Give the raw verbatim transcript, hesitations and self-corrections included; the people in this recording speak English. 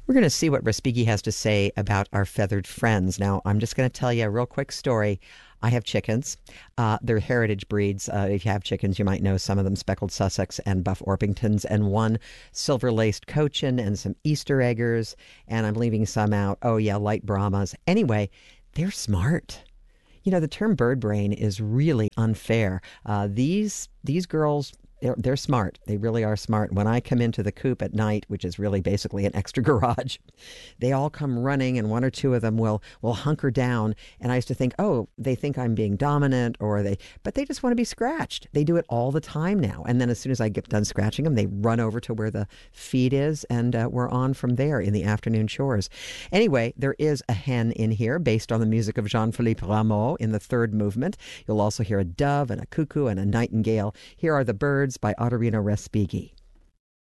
We're going to see what Respighi has to say about our feathered friends. Now, I'm just going to tell you a real quick story. I have chickens. Uh, they're heritage breeds. Uh, if you have chickens, you might know some of them, speckled Sussex and buff Orpingtons, and one silver-laced Cochin and some Easter eggers, and I'm leaving some out. Oh, yeah, light Brahmas. Anyway, they're smart. You know, the term bird brain is really unfair. Uh, these these girls, they're, they're smart. They really are smart. When I come into the coop at night, which is really basically an extra garage, they all come running, and one or two of them will will hunker down. And I used to think, oh, they think I'm being dominant, or they, but they just want to be scratched. They do it all the time now. And then as soon as I get done scratching them, they run over to where the feed is, and uh, we're on from there in the afternoon chores. Anyway, there is a hen in here based on the music of Jean-Philippe Rameau in the third movement. You'll also hear a dove and a cuckoo and a nightingale. Here are the birds by Ottorino Respighi.